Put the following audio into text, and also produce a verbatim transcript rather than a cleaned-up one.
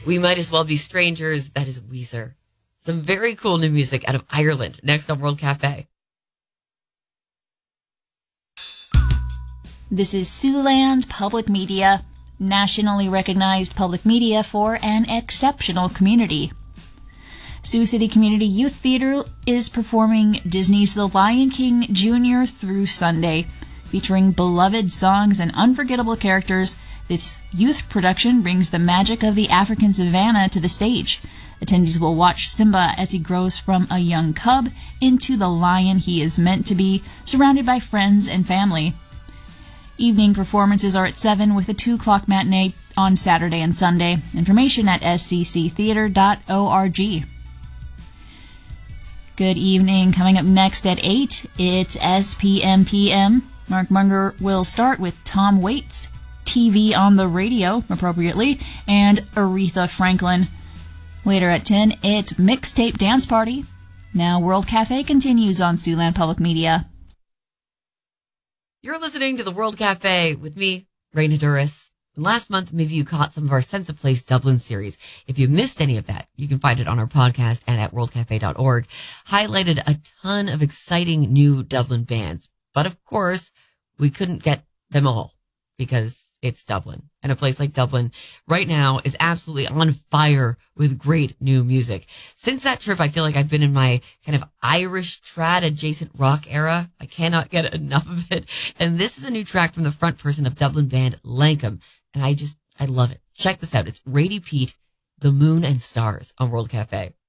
We Might As Well Be Strangers. That is Weezer. Some very cool new music out of Ireland. Next on World Cafe. This is Siouxland Public Media, nationally recognized public media for an exceptional community. Sioux City Community Youth Theater is performing Disney's The Lion King Junior through Sunday. Featuring beloved songs and unforgettable characters, this youth production brings the magic of the African savanna to the stage. Attendees will watch Simba as he grows from a young cub into the lion he is meant to be, surrounded by friends and family. Evening performances are at seven with a two o'clock matinee on Saturday and Sunday. Information at s c c theater dot org. Good evening. Coming up next at eight, it's S P M P M. Mark Munger will start with Tom Waits, T V on the Radio, appropriately, and Aretha Franklin. Later at ten, it's Mixtape Dance Party. Now World Cafe continues on Siouxland Public Media. You're listening to the World Cafe with me, Raina Duras. And last month, maybe you caught some of our Sense of Place Dublin series. If you missed any of that, you can find it on our podcast and at world cafe dot org. Highlighted a ton of exciting new Dublin bands. But of course, we couldn't get them all because it's Dublin. And a place like Dublin right now is absolutely on fire with great new music. Since that trip, I feel like I've been in my kind of Irish trad adjacent rock era. I cannot get enough of it. And this is a new track from the front person of Dublin band Lankum. And I just, I love it. Check this out. It's Rady Pete, The Moon and Stars on World Cafe.